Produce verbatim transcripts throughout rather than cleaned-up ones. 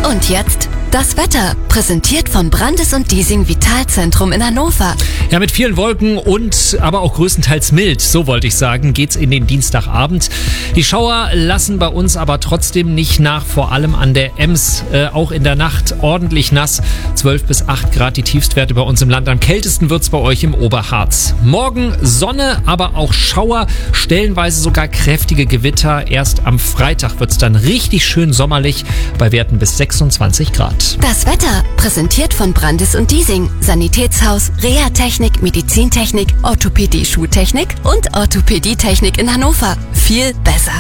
Und jetzt das Wetter, präsentiert vom Brandes und Diesing Vitalzentrum in Hannover. Ja, mit vielen Wolken und aber auch größtenteils mild, so wollte ich sagen, geht's in den Dienstagabend. Die Schauer lassen bei uns aber trotzdem nicht nach, vor allem an der Ems. Äh, auch in der Nacht ordentlich nass, zwölf bis acht Grad die Tiefstwerte bei uns im Land. Am kältesten wird's bei euch im Oberharz. Morgen Sonne, aber auch Schauer, stellenweise sogar kräftige Gewitter. Erst am Freitag wird's dann richtig schön sommerlich bei Werten bis sechsundzwanzig Grad. Das Wetter, präsentiert von Brandes und Diesing, Sanitätshaus, Reha-Technik, Medizintechnik, Orthopädie-Schuhtechnik und Orthopädietechnik in Hannover. Viel besser.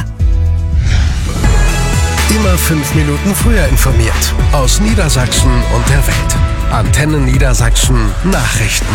Immer fünf Minuten früher informiert. Aus Niedersachsen und der Welt. Antenne Niedersachsen Nachrichten.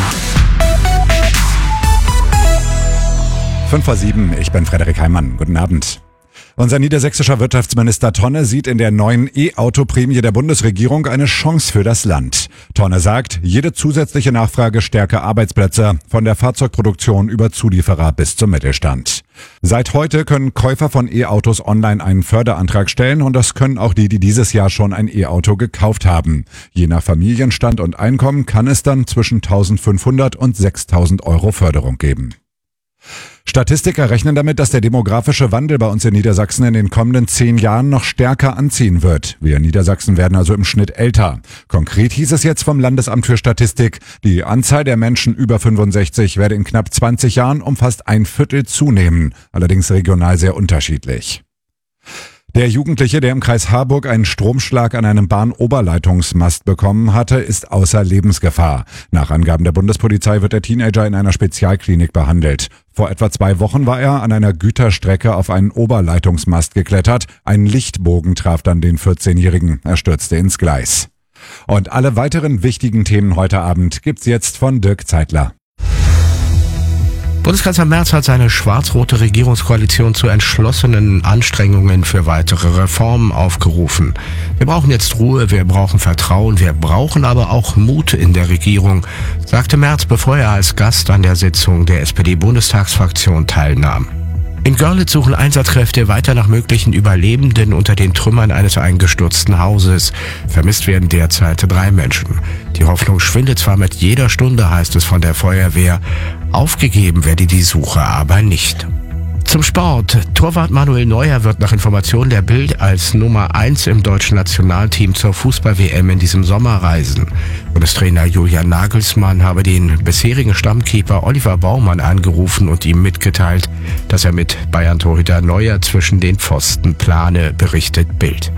fünf vor sieben, ich bin Frederik Heimann. Guten Abend. Unser niedersächsischer Wirtschaftsminister Tonne sieht in der neuen E-Auto-Prämie der Bundesregierung eine Chance für das Land. Tonne sagt, jede zusätzliche Nachfrage stärke Arbeitsplätze, von der Fahrzeugproduktion über Zulieferer bis zum Mittelstand. Seit heute können Käufer von E-Autos online einen Förderantrag stellen und das können auch die, die dieses Jahr schon ein E-Auto gekauft haben. Je nach Familienstand und Einkommen kann es dann zwischen eintausendfünfhundert und sechstausend Euro Förderung geben. Statistiker rechnen damit, dass der demografische Wandel bei uns in Niedersachsen in den kommenden zehn Jahren noch stärker anziehen wird. Wir in Niedersachsen werden also im Schnitt älter. Konkret hieß es jetzt vom Landesamt für Statistik, die Anzahl der Menschen über fünfundsechzig werde in knapp zwanzig Jahren um fast ein Viertel zunehmen, allerdings regional sehr unterschiedlich. Der Jugendliche, der im Kreis Harburg einen Stromschlag an einem Bahnoberleitungsmast bekommen hatte, ist außer Lebensgefahr. Nach Angaben der Bundespolizei wird der Teenager in einer Spezialklinik behandelt. Vor etwa zwei Wochen war er an einer Güterstrecke auf einen Oberleitungsmast geklettert. Ein Lichtbogen traf dann den vierzehnjährigen. Er stürzte ins Gleis. Und alle weiteren wichtigen Themen heute Abend gibt's jetzt von Dirk Zeitler. Bundeskanzler Merz hat seine schwarz-rote Regierungskoalition zu entschlossenen Anstrengungen für weitere Reformen aufgerufen. Wir brauchen jetzt Ruhe, wir brauchen Vertrauen, wir brauchen aber auch Mut in der Regierung, sagte Merz, bevor er als Gast an der Sitzung der S P D-Bundestagsfraktion teilnahm. In Görlitz suchen Einsatzkräfte weiter nach möglichen Überlebenden unter den Trümmern eines eingestürzten Hauses. Vermisst werden derzeit drei Menschen. Die Hoffnung schwindet zwar mit jeder Stunde, heißt es von der Feuerwehr. Aufgegeben werde die Suche aber nicht. Zum Sport. Torwart Manuel Neuer wird nach Informationen der Bild als Nummer eins im deutschen Nationalteam zur Fußball-W M in diesem Sommer reisen. Bundestrainer Julian Nagelsmann habe den bisherigen Stammkeeper Oliver Baumann angerufen und ihm mitgeteilt, dass er mit Bayern-Torhüter Neuer zwischen den Pfosten plane, berichtet Bild.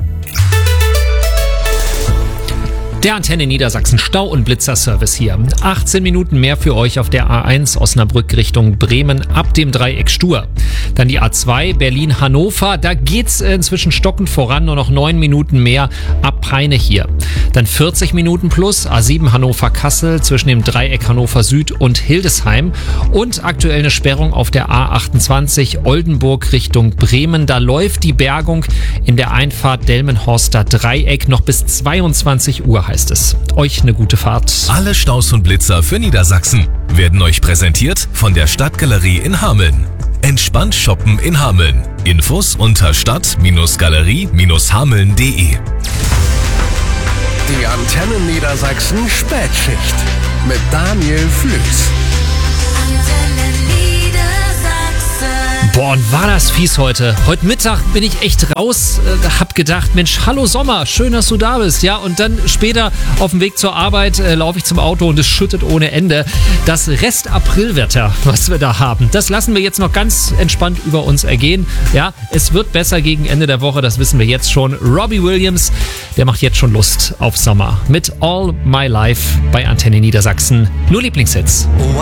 Der Antenne Niedersachsen Stau- und Blitzerservice hier. achtzehn Minuten mehr für euch auf der A eins Osnabrück Richtung Bremen ab dem Dreieck Stur. Dann die A zwei Berlin-Hannover. Da geht's inzwischen stockend voran, nur noch neun Minuten mehr ab Peine hier. Dann vierzig Minuten plus A sieben Hannover-Kassel zwischen dem Dreieck Hannover Süd und Hildesheim. Und aktuell eine Sperrung auf der A achtundzwanzig Oldenburg Richtung Bremen. Da läuft die Bergung in der Einfahrt Delmenhorster Dreieck noch bis zweiundzwanzig Uhr. Heißt es. Euch eine gute Fahrt. Alle Staus und Blitzer für Niedersachsen werden euch präsentiert von der Stadtgalerie in Hameln. Entspannt shoppen in Hameln. Infos unter stadt-galerie hameln punkt de. Die Antenne Niedersachsen Spätschicht mit Daniel Flüß. Boah, und war das fies heute. Heute Mittag bin ich echt raus, äh, hab gedacht, Mensch, hallo Sommer, schön, dass du da bist. Ja, und dann später auf dem Weg zur Arbeit äh, laufe ich zum Auto und es schüttet ohne Ende. Das Rest-Aprilwetter, was wir da haben, das lassen wir jetzt noch ganz entspannt über uns ergehen. Ja, es wird besser gegen Ende der Woche, das wissen wir jetzt schon. Robbie Williams, der macht jetzt schon Lust auf Sommer. Mit All My Life bei Antenne Niedersachsen. Nur Lieblingshits. Wow.